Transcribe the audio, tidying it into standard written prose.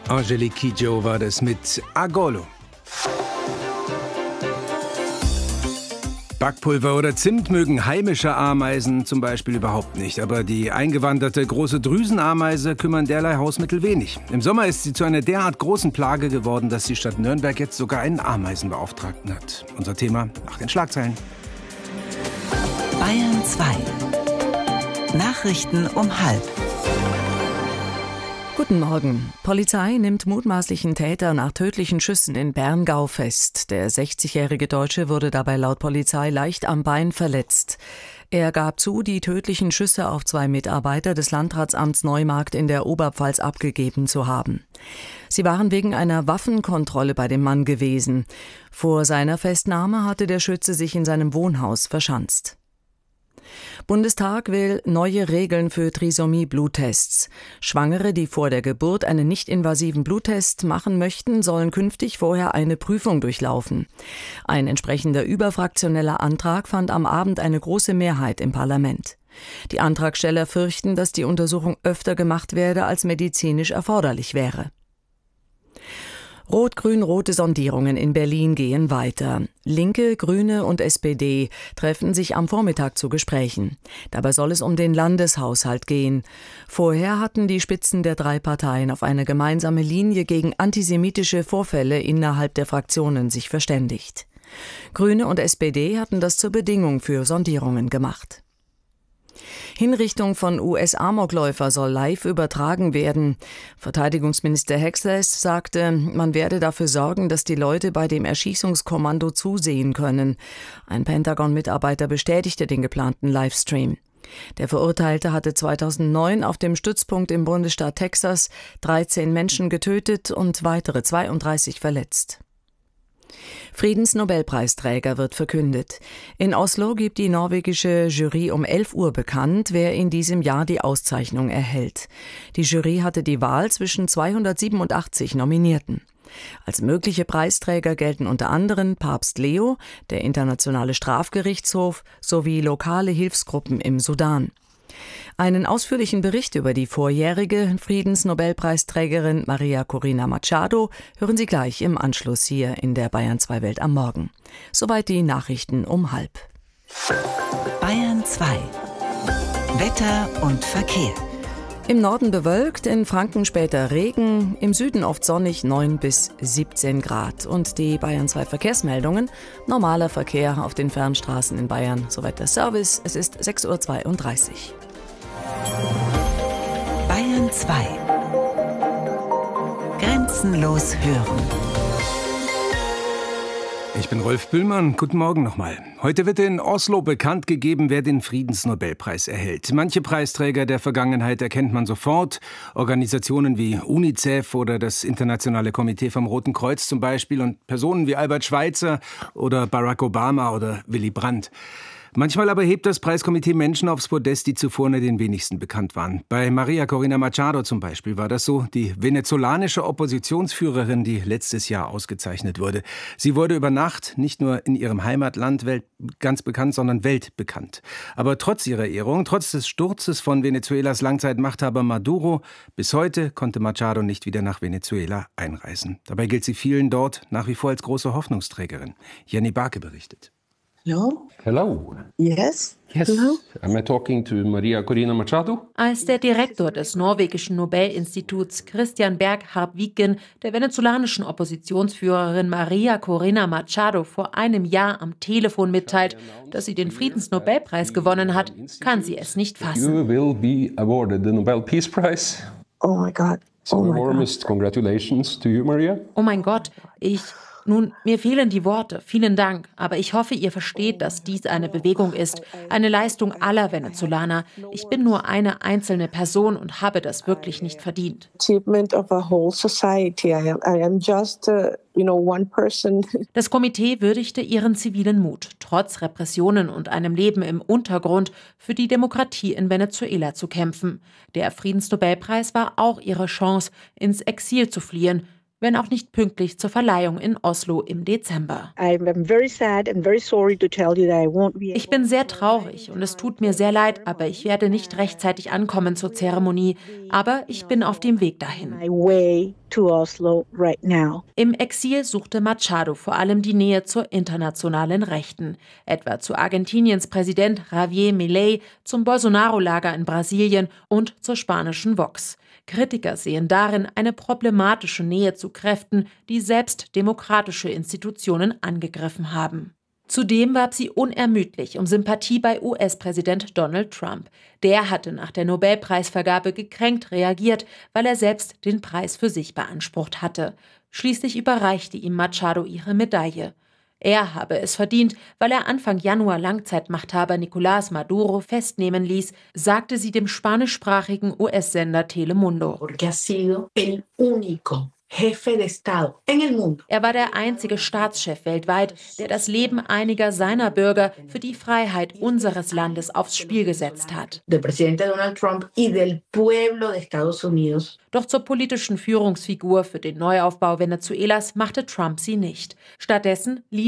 Angelique Kidjo war das mit Agolo. Backpulver oder Zimt mögen heimische Ameisen zum Beispiel überhaupt nicht. Aber die eingewanderte große Drüsenameise kümmern derlei Hausmittel wenig. Im Sommer ist sie zu einer derart großen Plage geworden, dass die Stadt Nürnberg jetzt sogar einen Ameisenbeauftragten hat. Unser Thema nach den Schlagzeilen. Bayern 2. Nachrichten um 12:30. Guten Morgen. Polizei nimmt mutmaßlichen Täter nach tödlichen Schüssen in Berngau fest. Der 60-jährige Deutsche wurde dabei laut Polizei leicht am Bein verletzt. Er gab zu, die tödlichen Schüsse auf 2 Mitarbeiter des Landratsamts Neumarkt in der Oberpfalz abgegeben zu haben. Sie waren wegen einer Waffenkontrolle bei dem Mann gewesen. Vor seiner Festnahme hatte der Schütze sich in seinem Wohnhaus verschanzt. Bundestag will neue Regeln für Trisomie-Bluttests. Schwangere, die vor der Geburt einen nicht-invasiven Bluttest machen möchten, sollen künftig vorher eine Prüfung durchlaufen. Ein entsprechender überfraktioneller Antrag fand am Abend eine große Mehrheit im Parlament. Die Antragsteller fürchten, dass die Untersuchung öfter gemacht werde, als medizinisch erforderlich wäre. Rot-Grün-rote Sondierungen in Berlin gehen weiter. Linke, Grüne und SPD treffen sich am Vormittag zu Gesprächen. Dabei soll es um den Landeshaushalt gehen. Vorher hatten die Spitzen der 3 Parteien auf eine gemeinsame Linie gegen antisemitische Vorfälle innerhalb der Fraktionen sich verständigt. Grüne und SPD hatten das zur Bedingung für Sondierungen gemacht. Hinrichtung von US-Amokläufer soll live übertragen werden. Verteidigungsminister Hexles sagte, man werde dafür sorgen, dass die Leute bei dem Erschießungskommando zusehen können. Ein Pentagon-Mitarbeiter bestätigte den geplanten Livestream. Der Verurteilte hatte 2009 auf dem Stützpunkt im Bundesstaat Texas 13 Menschen getötet und weitere 32 verletzt. Friedensnobelpreisträger wird verkündet. In Oslo gibt die norwegische Jury um 11 Uhr bekannt, wer in diesem Jahr die Auszeichnung erhält. Die Jury hatte die Wahl zwischen 287 Nominierten. Als mögliche Preisträger gelten unter anderem Papst Leo, der Internationale Strafgerichtshof sowie lokale Hilfsgruppen im Sudan. Einen ausführlichen Bericht über die vorjährige Friedensnobelpreisträgerin Maria Corina Machado hören Sie gleich im Anschluss hier in der Bayern 2 Welt am Morgen. Soweit die Nachrichten um 12:30. Bayern 2. Wetter und Verkehr. Im Norden bewölkt, in Franken später Regen, im Süden oft sonnig 9 bis 17 Grad. Und die Bayern 2 Verkehrsmeldungen. Normaler Verkehr auf den Fernstraßen in Bayern. Soweit der Service. Es ist 6:32 Uhr. Bayern 2. Grenzenlos hören. Ich bin Rolf Bühlmann. Guten Morgen nochmal. Heute wird in Oslo bekannt gegeben, wer den Friedensnobelpreis erhält. Manche Preisträger der Vergangenheit erkennt man sofort. Organisationen wie UNICEF oder das Internationale Komitee vom Roten Kreuz zum Beispiel und Personen wie Albert Schweitzer oder Barack Obama oder Willy Brandt. Manchmal aber hebt das Preiskomitee Menschen aufs Podest, die zuvor nur den wenigsten bekannt waren. Bei Maria Corina Machado zum Beispiel war das so, die venezolanische Oppositionsführerin, die letztes Jahr ausgezeichnet wurde. Sie wurde über Nacht nicht nur in ihrem Heimatland ganz bekannt, sondern weltbekannt. Aber trotz ihrer Ehrung, trotz des Sturzes von Venezuelas Langzeitmachthaber Maduro, bis heute konnte Machado nicht wieder nach Venezuela einreisen. Dabei gilt sie vielen dort nach wie vor als große Hoffnungsträgerin. Jenny Barke berichtet. Hello? Hello. Yes? Hello? Am I talking to Maria Corina Machado? Als der Direktor des norwegischen Nobelinstituts Christian Berg Harpviken der venezolanischen Oppositionsführerin Maria Corina Machado vor einem Jahr am Telefon mitteilt, dass sie den Friedensnobelpreis gewonnen hat, kann sie es nicht fassen. You will be awarded the Nobel Peace Prize. Oh my God. So warmest congratulations to you, Maria. Oh mein Gott, Nun, mir fehlen die Worte. Vielen Dank. Aber ich hoffe, ihr versteht, dass dies eine Bewegung ist. Eine Leistung aller Venezolaner. Ich bin nur eine einzelne Person und habe das wirklich nicht verdient. Achievement of a whole society. I am just, one person. Das Komitee würdigte ihren zivilen Mut, trotz Repressionen und einem Leben im Untergrund für die Demokratie in Venezuela zu kämpfen. Der Friedensnobelpreis war auch ihre Chance, ins Exil zu fliehen. wenn auch nicht pünktlich zur Verleihung in Oslo im Dezember. Ich bin sehr traurig und es tut mir sehr leid, aber ich werde nicht rechtzeitig ankommen zur Zeremonie. Aber ich bin auf dem Weg dahin. Im Exil suchte Machado vor allem die Nähe zur internationalen Rechten, etwa zu Argentiniens Präsident Javier Milei, zum Bolsonaro-Lager in Brasilien und zur spanischen Vox. Kritiker sehen darin eine problematische Nähe zu Kräften, die selbst demokratische Institutionen angegriffen haben. Zudem warb sie unermüdlich um Sympathie bei US-Präsident Donald Trump. Der hatte nach der Nobelpreisvergabe gekränkt reagiert, weil er selbst den Preis für sich beansprucht hatte. Schließlich überreichte ihm Machado ihre Medaille. Er habe es verdient, weil er Anfang Januar Langzeitmachthaber Nicolás Maduro festnehmen ließ, sagte sie dem spanischsprachigen US-Sender Telemundo. Er war der einzige Staatschef weltweit, der das Leben einiger seiner Bürger für die Freiheit unseres Landes aufs Spiel gesetzt hat. Doch zur politischen Führungsfigur für den Neuaufbau Venezuelas machte Trump sie nicht. Stattdessen